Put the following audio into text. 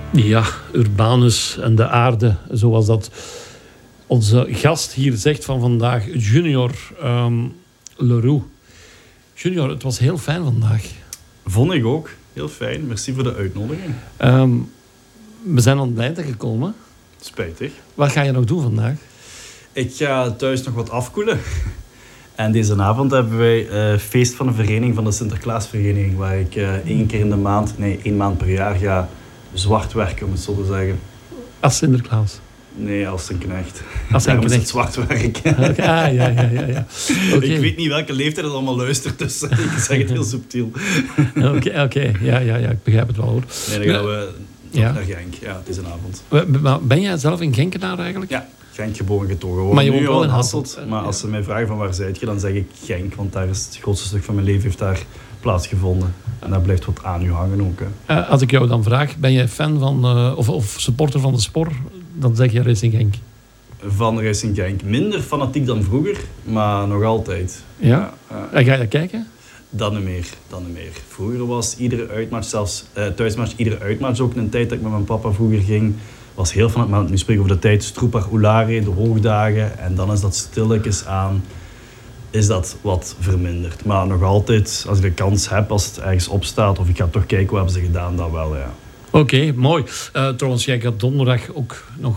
Ja, Urbanus en de aarde, zoals dat onze gast hier zegt van vandaag, Junior Leroux. Junior, het was heel fijn vandaag. Vond ik ook. Heel fijn. Merci voor de uitnodiging. We zijn aan het einde gekomen. Spijtig. Wat ga je nog doen vandaag? Ik ga thuis nog wat afkoelen. En deze avond hebben wij feest van een vereniging, van de Sinterklaasvereniging, waar ik 1 maand per jaar ga zwart werken, om het zo te zeggen. Als Sinterklaas? Nee, als een knecht. Als een knecht. Is het zwart werk. Ja. Okay. Ik weet niet welke leeftijd het allemaal luistert, dus ik zeg het heel subtiel. Oké. Ja, ik begrijp het wel, hoor. Nee, dan gaan we naar Genk. Ja, het is een avond. Maar ben jij zelf een Genkenaar eigenlijk? Ja, Genk geboren getogen. Maar je woont nu wel al in Hasselt. Hasselt. Maar als ze mij vragen van waar zijt je, dan zeg ik Genk, want daar is het grootste stuk van mijn leven heeft daar plaatsgevonden. En daar blijft wat aan u hangen ook. Als ik jou dan vraag, ben jij fan van of supporter van de Spor, dan zeg je Racing Genk. Van Racing Genk. Minder fanatiek dan vroeger, maar nog altijd. Ja? En ga je dat kijken? Dan niet meer. Vroeger was iedere uitmatch, zelfs thuismatch, iedere uitmatch ook een tijd dat ik met mijn papa vroeger ging. Was heel fanatiek, maar nu spreek ik over de tijd Stroepar Oulare, de hoogdagen. En dan is dat stilletjes aan, is dat wat verminderd. Maar nog altijd, als ik de kans heb, als het ergens opstaat, of ik ga toch kijken wat hebben ze gedaan, dan wel, ja. Oké, mooi. Trouwens, jij gaat donderdag ook nog